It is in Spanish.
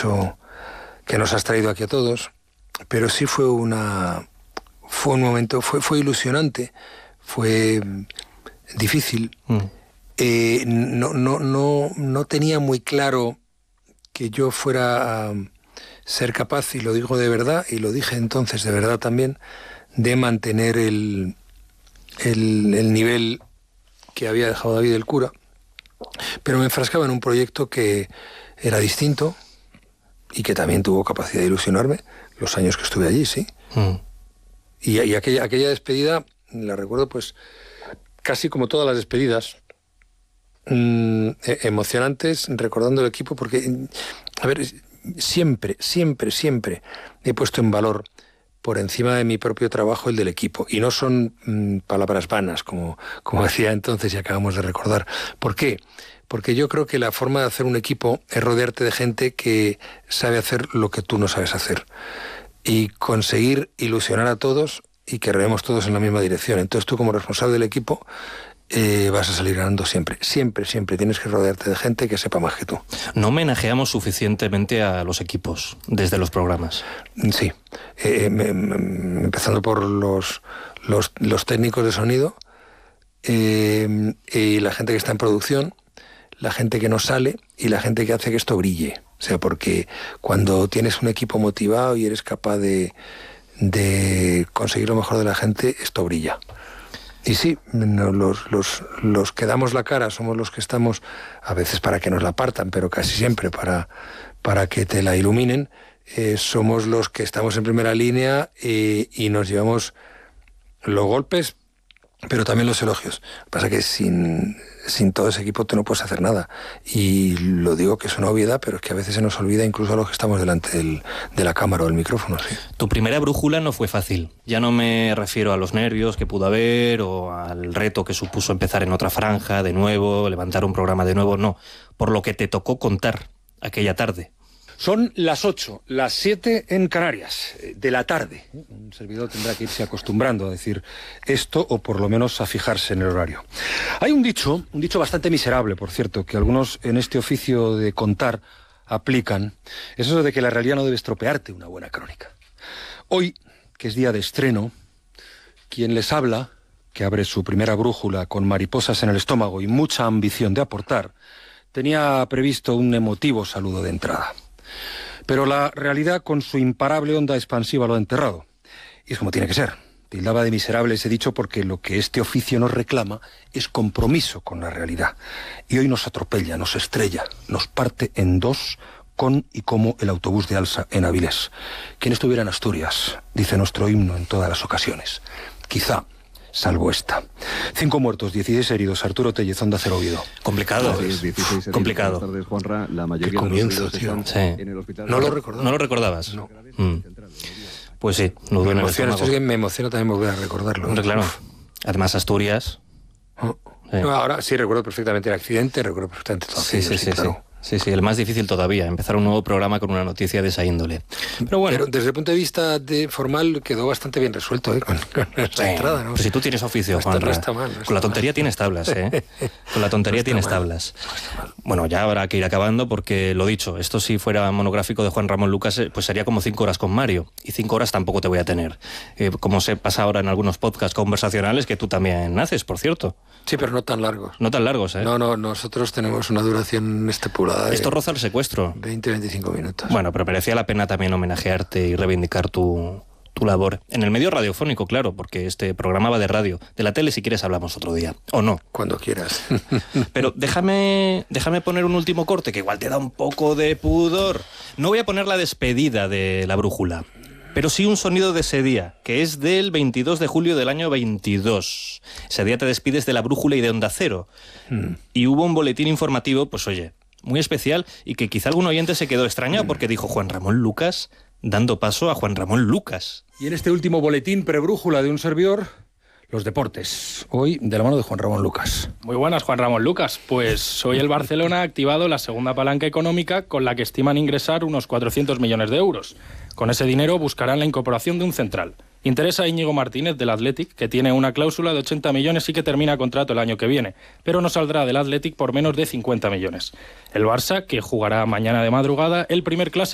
hecho, que nos has traído aquí a todos, pero sí fue un momento, fue ilusionante, fue difícil. No tenía muy claro que yo fuera a ser capaz, y lo digo de verdad, y lo dije entonces de verdad también, de mantener el nivel que había dejado David el cura, pero me enfrascaba en un proyecto que era distinto y que también tuvo capacidad de ilusionarme los años que estuve allí, sí. Y aquella despedida la recuerdo pues casi como todas las despedidas, emocionantes, recordando el equipo, porque, a ver, siempre he puesto en valor por encima de mi propio trabajo el del equipo, y no son palabras vanas, como decía entonces y acabamos de recordar. ¿Por qué? Porque yo creo que la forma de hacer un equipo es rodearte de gente que sabe hacer lo que tú no sabes hacer, y conseguir ilusionar a todos y que rememos todos en la misma dirección. Entonces tú, como responsable del equipo, vas a salir ganando siempre. Siempre tienes que rodearte de gente que sepa más que tú. No homenajeamos suficientemente a los equipos desde los programas. Sí, empezando por los técnicos de sonido, y la gente que está en producción, la gente que nos sale y la gente que hace que esto brille. O sea, porque cuando tienes un equipo motivado y eres capaz de conseguir lo mejor de la gente, esto brilla. Y sí, los que damos la cara somos los que estamos, a veces para que nos la partan, pero casi siempre para que te la iluminen. Somos los que estamos en primera línea y nos llevamos los golpes, pero también los elogios. Lo que pasa es que sin todo ese equipo tú no puedes hacer nada. Y lo digo que es una obviedad, pero es que a veces se nos olvida incluso a los que estamos delante de la cámara o del micrófono. ¿Sí? Tu primera brújula no fue fácil. Ya no me refiero a los nervios que pudo haber o al reto que supuso empezar en otra franja de nuevo, levantar un programa de nuevo, no. Por lo que te tocó contar aquella tarde. Son las 8, las 7 en Canarias, de la tarde. Un servidor tendrá que irse acostumbrando a decir esto, o por lo menos a fijarse en el horario. Hay un dicho bastante miserable, por cierto, que algunos en este oficio de contar aplican. Es eso de que la realidad no debe estropearte una buena crónica. Hoy, que es día de estreno, quien les habla, que abre su primera brújula con mariposas en el estómago y mucha ambición de aportar, tenía previsto un emotivo saludo de entrada. Pero la realidad, con su imparable onda expansiva, lo ha enterrado. Y es como tiene que ser. Tildaba de miserable ese dicho porque lo que este oficio nos reclama es compromiso con la realidad. Y hoy nos atropella, nos estrella, nos parte en dos, con y como el autobús de Alsa en Avilés. Quien estuviera en Asturias, dice nuestro himno en todas las ocasiones. Quizá, salvo esta. 5 muertos, 16 heridos. Arturo Tellez, Onda Cero, Oviedo. Complicado. Complicado. Buenas tardes, Juanra. La mayoría Qué comienzo, tío. Sí. en el hospital. No lo recordaba. ¿No lo recordabas? No. Pues sí, nudo en el estómago. Esto es que me emociona también volver a recordarlo. Hombre, claro. Además, Asturias. Sí. No, ahora sí recuerdo perfectamente el accidente, recuerdo perfectamente todo. Sí, el más difícil todavía, empezar un nuevo programa con una noticia de esa índole. Pero bueno. Pero desde el punto de vista formal quedó bastante bien resuelto, con esa entrada, ¿no? Pues si tú tienes oficio, Juanra. No está mal. Con la tontería tienes tablas, ¿eh? Con la tontería tienes tablas. Bueno, ya habrá que ir acabando porque, lo dicho, esto si fuera monográfico de Juan Ramón Lucas, pues sería como 5 horas con Mario. Y 5 horas tampoco te voy a tener. Como se pasa ahora en algunos podcasts conversacionales, que tú también haces, por cierto. Sí, pero no tan largos. No tan largos, ¿eh? No, nosotros tenemos una duración estipulada. Esto roza el secuestro. 20-25 minutos. Bueno, pero merecía la pena también homenajearte y reivindicar tu labor. En el medio radiofónico, claro, porque este programa va de radio. De la tele, si quieres, hablamos otro día. ¿O no? Cuando quieras. Pero déjame poner un último corte, que igual te da un poco de pudor. No voy a poner la despedida de la brújula, pero sí un sonido de ese día, que es del 22 de julio del año 22. Ese día te despides de la brújula y de Onda Cero. Y hubo un boletín informativo, pues oye, muy especial, y que quizá algún oyente se quedó extrañado porque dijo Juan Ramón Lucas, dando paso a Juan Ramón Lucas. Y en este último boletín prebrújula de un servidor, los deportes. Hoy de la mano de Juan Ramón Lucas. Muy buenas, Juan Ramón Lucas. Pues hoy el Barcelona ha activado la segunda palanca económica con la que estiman ingresar unos 400 millones de euros. Con ese dinero buscarán la incorporación de un central. Interesa a Íñigo Martínez del Athletic, que tiene una cláusula de 80 millones y que termina contrato el año que viene, pero no saldrá del Athletic por menos de 50 millones. El Barça, que jugará mañana de madrugada el primer clásico